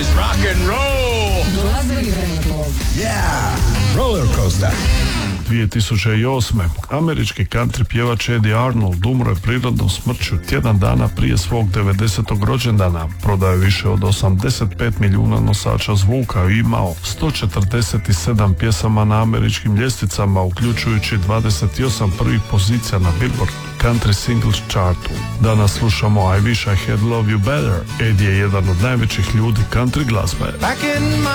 is rock and roll. Glazbeni vremeplov. Yeah, roller coaster. 2008. Američki country pjevač Eddie Arnold umro je prirodnom smrću tjedan dana prije svog 90. rođendana. Prodao je više od 85 milijuna nosača zvuka i imao 147 pjesama na američkim ljestvicama, uključujući 28 prvih pozicija na Billboard Country Singles chartu. Danas slušamo I Wish I Had Loved You Better. Eddie je jedan od najvećih ljudi country glazbe.